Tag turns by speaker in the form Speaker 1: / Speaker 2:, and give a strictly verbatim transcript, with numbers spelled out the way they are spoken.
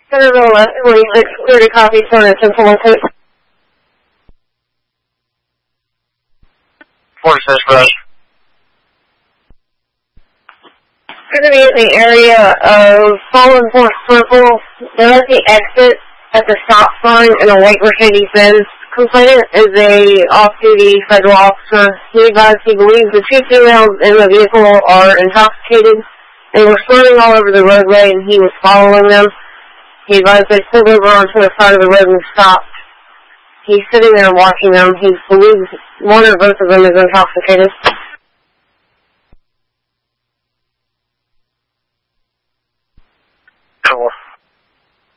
Speaker 1: Centerville West, forty-six, clear to copy, Sonar Central one six.
Speaker 2: forty-six, Rush.
Speaker 1: Going to be in the area of Fallen Force Circle. They're at the exit at the stop sign in a white Mercedes-Benz. Complainant is a off-duty federal officer. He advised he believes the two females in the vehicle are intoxicated. They were swerving all over the roadway and he was following them. He advised they pulled over onto the side of the road and stopped. He's sitting there watching them. He believes one or both of them is intoxicated.
Speaker 2: Cool.